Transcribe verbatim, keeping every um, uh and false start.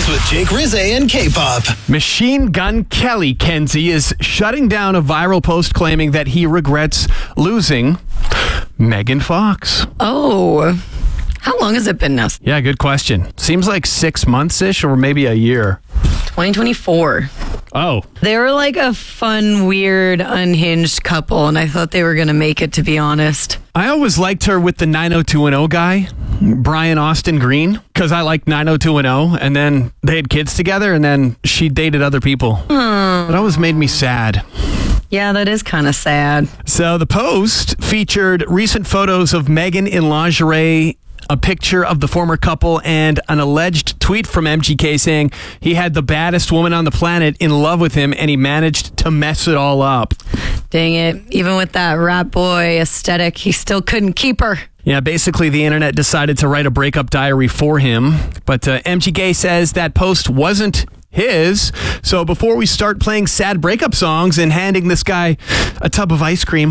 with Jake Rizze and K-Pop. Machine Gun Kelly, Kenzie, is shutting down a viral post claiming that he regrets losing Megan Fox. Oh, how long has it been now? Yeah, good question. Seems like six months-ish or maybe a year. twenty twenty-four. Oh. They were like a fun, weird, unhinged couple, and I thought they were going to make it, to be honest. I always liked her with the nine oh two one oh guy, Brian Austin Green, because I liked nine oh two one oh, and then they had kids together, and then she dated other people. Hmm. It always made me sad. Yeah, that is kind of sad. So the post featured recent photos of Megan in lingerie, a picture of the former couple, and an alleged tweet from M G K saying he had the baddest woman on the planet in love with him and he managed to mess it all up. Dang it. Even with that rat boy aesthetic, he still couldn't keep her. Yeah, basically the internet decided to write a breakup diary for him. But uh, M G K says that post wasn't his. So before we start playing sad breakup songs and handing this guy a tub of ice cream,